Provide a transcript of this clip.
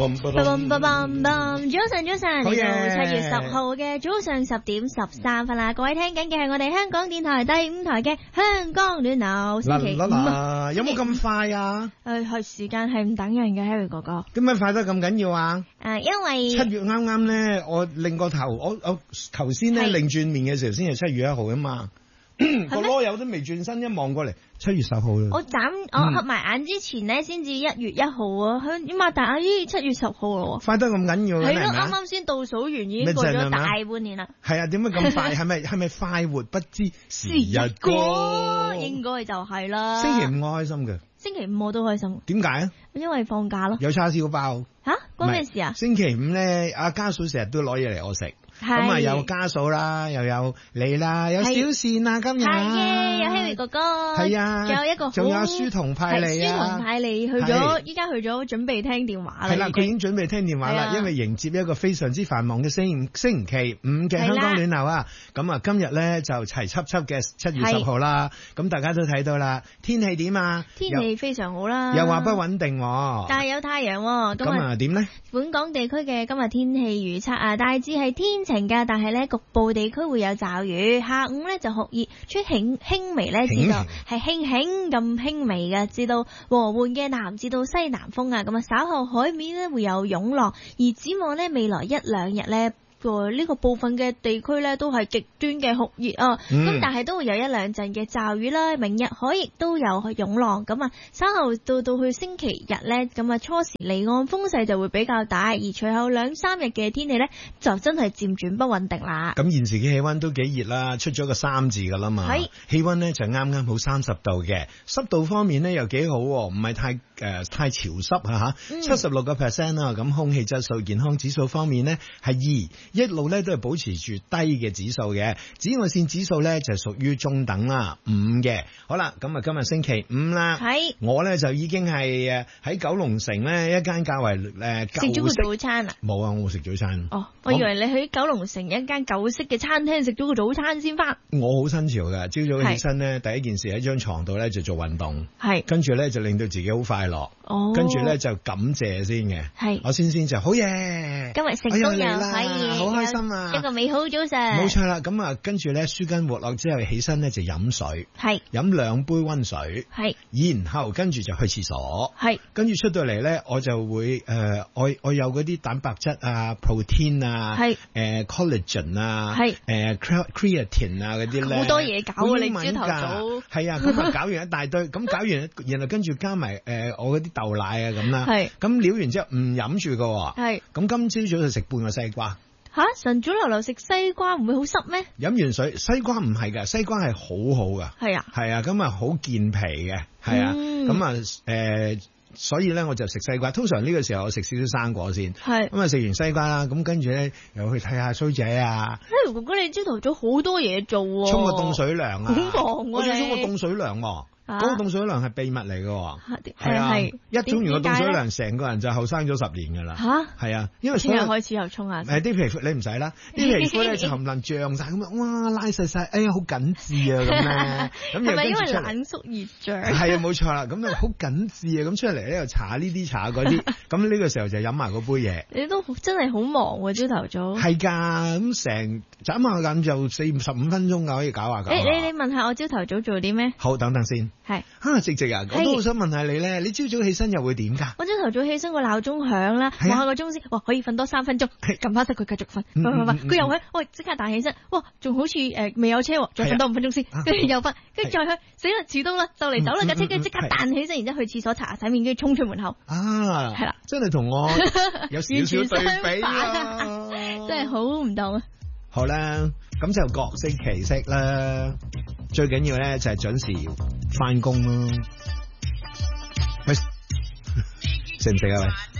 早晨，嚟到7月10號嘅早上10點13分啦。各位聽緊嘅係我哋香港電台第5台嘅香港暖流星期5。 有冇咁快啊？ 係時間係唔等人嘅 Harry 哥哥。 點解快得咁緊要啊？ 因為 7月啱啱咧，我擰個頭，我頭先咧擰轉面嘅時候先係7月1號啊嘛。個囉柚都未轉身，一望過嚟7月10號啦。 我合埋眼之前咧，先至1月1號啊，佢擘大眼咦7月10號咯。 快得咁緊要嘅， 係咯，啱啱先倒數完，已經過咗大半年啦。 係啊，點解咁快？係咪快活不知時日過？ 應該就係啦。 星期5我開心嘅。星期 5我都開心。 點解啊？ 因為放假咯。 有叉燒包。 吓？關咩事啊？ 星期5咧，阿家嫂成日都攞嘢嚟我食。咁啊，有家嫂啦，又有你啦，有小倩啊，今日係有 Harry 哥哥， 係啊， 仲有一個仲有書童派利啊， 書童派利去咗，依家去咗準備聽電話啦。 係啦，佢已經準備聽電話啦，因為迎接一個非常之繁忙嘅星期5嘅香港暖流啊。咁啊，今日咧就齊輯輯嘅7月10號啦。咁大家都睇到啦，天氣點啊？ 天氣非常好啦， 又話不穩定， 但係有太陽。 咁啊點咧？ 本港地區嘅今日天氣預測啊，大致係天晴㗎，但係咧局部地區會有驟雨。下午咧就酷熱，吹輕微咧，至到係輕輕咁輕微嘅，至到和緩嘅南至到西南風啊。咁啊稍後海面咧會有湧浪，而展望咧未來1-2日咧。呢個部分嘅地區咧都係極端嘅酷熱啊，咁但係都會有1-2陣嘅驟雨啦。明日海亦都有湧浪，咁啊稍後到去星期日咧，咁啊初時離岸風勢就會比較大，而隨後2-3日嘅天氣咧就真係漸轉不穩定啦。 咁現時嘅氣溫都幾熱啦，出咗個3字噶啦嘛，氣溫咧就啱啱好30度嘅，濕度方面咧又幾好，唔係太潮濕吓，76% 啦。咁空氣質素健康指數方面咧係2。一路咧都係保持住低嘅指數嘅，紫外線指數咧就屬於中等啦，5嘅。好啦，咁啊今日星期5啦，我咧就已經係喺九龍城咧一間較為舊式。食咗個早餐啊？ 冇啊，我冇食早餐。 哦，我以為你去九龍城一間舊式嘅餐廳食咗個早餐先翻。 我好新潮㗎，朝早起身咧第一件事喺張床度咧就做運動，跟住咧就令到自己好快樂，跟住咧就感謝先嘅。我先就好嘢， 今日成功又可以。 好開心啊！ 一個美好早上。 冇錯啦，咁啊，跟住咧舒筋活絡之後起身咧就飲水，飲2杯溫水，然後跟住就去廁所，跟住出到嚟咧我就會我有嗰啲蛋白質啊、protein 啊、collagen 啊、creatine 啊嗰啲咧， 好多嘢搞啊！你朝頭早係啊，咁啊搞完一大堆，咁搞完然後跟住加埋我嗰啲豆奶啊咁啦，咁撩完之後唔飲住噶，咁今朝早就食半個西瓜。 晨早流流食西瓜唔會好濕咩？ 飲完水，西瓜唔係噶，西瓜係好好噶。係啊，咁啊好健脾嘅，係啊，咁啊所以咧我就食西瓜。通常呢個時候我食少少生果先，咁啊食完西瓜啦，咁跟住咧又去睇下衰仔啊。哥哥， 你朝頭早好多嘢做喎， 沖個凍水涼啊， 好忙我要沖個凍水涼喎。嗰個凍水涼係秘密嚟㗎，係啊，一沖完個凍水涼，成個人就後生咗10年㗎啦。係啊，因為聽日開始又沖下。 啲皮膚你唔使啦，啲皮膚咧就冚唪唥脹晒咁啊，哇拉實晒，哎呀好緊緻啊咁咧。 係咪因為冷縮熱脹？ 係啊，冇錯啦，咁啊好緊緻啊，咁出嚟咧又搽呢啲搽嗰啲，咁呢個時候就飲埋嗰杯嘢。 你都真係好忙喎，朝頭早。 係㗎，咁成眨下咁就45分鐘㗎，可以搞下搞。 你問下我朝頭早做啲咩？ 好，等等先。直直啊！我都好想問下你咧，你朝早起身又會點㗎？ 我朝頭早起身個鬧鐘響啦，望下個鐘先，可以瞓多3分鐘，撳翻熄佢繼續瞓，佢又去，即刻彈起身，仲好似未有車，再瞓多5分鐘先，跟住又瞓，跟住再去，死啦遲到啦，就嚟走啦架車，跟住即刻彈起身，然之後去廁所擦下洗面，跟住衝出門口。係啦， 真係同我有少少對比啊！ 真係好唔同啊！ 好啦，咁就各適其適啦。最緊要咧就係準時翻工咯。喂，食唔食啊？喂？